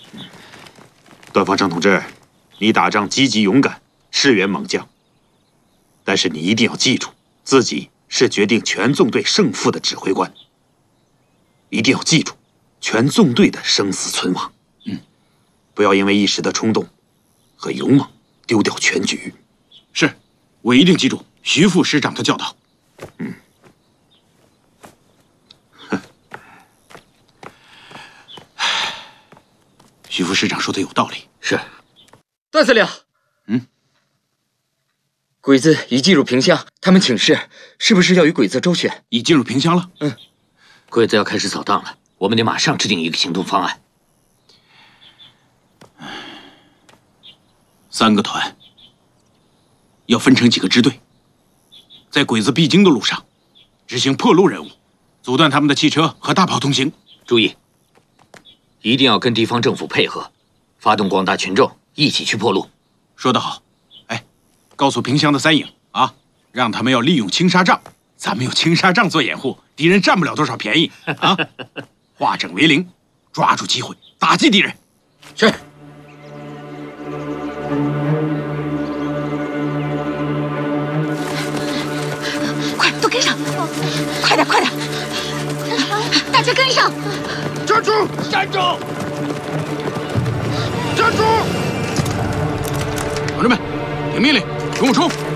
段方正同志，你打仗积极勇敢，是员猛将。但是你一定要记住，自己是决定全纵队胜负的指挥官。一定要记住，全纵队的生死存亡。不要因为一时的冲动和勇猛丢掉全局。 是，我一定记住徐副师长的教导。徐副师长说的有道理。 是，段司令。鬼子已进入萍乡，他们请示是不是要与鬼子周旋？ 已进入萍乡了。 鬼子要开始扫荡了，我们得马上制定一个行动方案。 3个团要分成几个支队，在鬼子必经的路上执行破路任务，阻断他们的汽车和大炮通行。 注意，一定要跟地方政府配合，发动广大群众一起去破路。 说得好。告诉萍乡的3营啊，让他们要利用青纱帐，咱们用青纱帐做掩护，敌人占不了多少便宜啊！化整为零，抓住机会打击敌人。 是。 快，都跟上！快点，快点！大家跟上！ 站住！站住！站住！ 同志们，听命令，跟我冲！